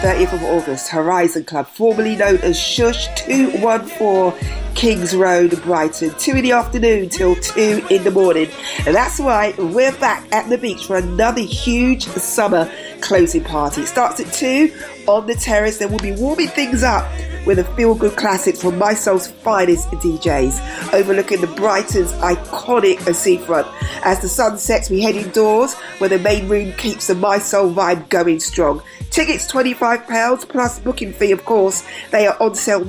30th of August, Horizon Club, formerly known as Shush, 214 Kings Road, Brighton, 2 in the afternoon till 2 in the morning. And that's why we're back at the beach for another huge summer closing party. It starts at 2 on the terrace. Then we'll be warming things up with a feel-good classics from My Soul's finest DJs, overlooking the Brighton's iconic seafront. As the sun sets, we head indoors, where the main room keeps the My Soul vibe going strong. Tickets £25 plus booking fee, of course. They are on sale